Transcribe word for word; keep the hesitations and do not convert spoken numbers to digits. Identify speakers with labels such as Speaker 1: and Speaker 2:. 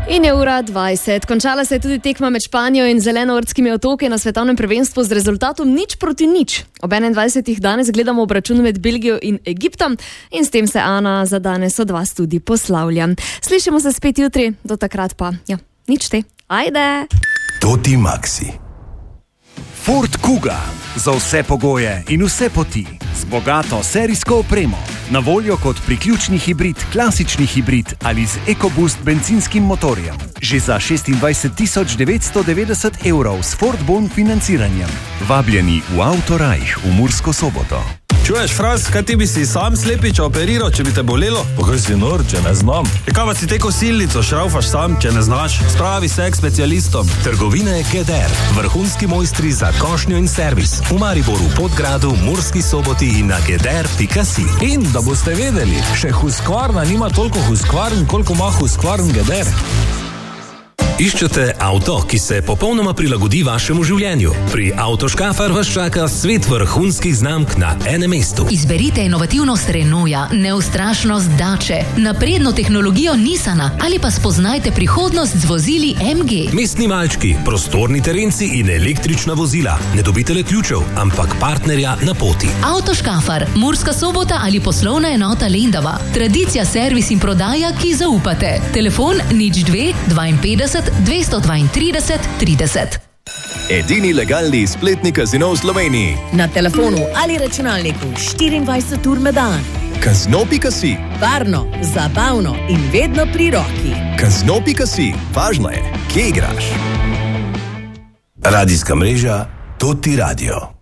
Speaker 1: In je ura dvajset. Končala se je tudi tekma med Španijo in Zelenortskimi otoki na svetovnem prvenstvu z rezultatom nič proti nič. Ob enaindvajsetih danes gledamo obračun med Belgijo in Egiptom in s tem se Ana za danes od vas tudi poslavlja. Slišimo se spet jutri, do takrat pa, ja, nič te. Ajde!
Speaker 2: Toti Maxi. Ford Kuga. Za vse pogoje in vse poti. Z bogato serijsko opremo. Na voljo kot priključni hibrid, klasični hibrid ali z EcoBoost bencinskim motorjem. Že za šestindvajset tisoč devetsto devetdeset evrov s Ford Bon financiranjem. Vabljeni v Autorajh v Mursko Soboto.
Speaker 3: Čuješ, Fras, kaj ti bi si sam slepiča operiral, če bi te bolelo?
Speaker 4: Pa kaj si nor, če ne znam?
Speaker 3: E kaj pa si te kosilnico šraufaš sam, če ne znaš? Spravi se k specialistom.
Speaker 5: Trgovine Geder, vrhunski mojstri za košnjo in servis. V Mariboru, Podgradu, Murski Soboti in na geder pika si.
Speaker 4: In da boste vedeli, še Husqvarna nima toliko Husqvarn, koliko ima Husqvarn Geder.
Speaker 5: Iščete avto, ki se popolnoma prilagodi vašemu življenju? Pri Avtoškafar vas čaka svet vrhunskih znamk na enem mestu.
Speaker 6: Izberite inovativnost Renaulta, neustrašnost Dače, napredno tehnologijo Nissana ali pa spoznajte prihodnost z vozili M G.
Speaker 5: Mestni malčki, prostorni terenci in električna vozila. Ne dobite le ključev, ampak partnerja na poti.
Speaker 6: Avtoškafar, Murska Sobota ali poslovna enota Lendava. Tradicija, servis in prodaja, ki zaupate. Telefon nič dve dvainpetdeset dvesto dvaintrideset trideset.
Speaker 7: Edini legalni spletni kazino v Sloveniji.
Speaker 8: Na telefonu ali računalniku štiriindvajset ur na dan.
Speaker 7: Kazino pika si.
Speaker 8: Varno, zabavno in vedno pri roki.
Speaker 7: Kazino pika si. Važno je, kje igraš.
Speaker 2: Radijska mreža Toti Radio.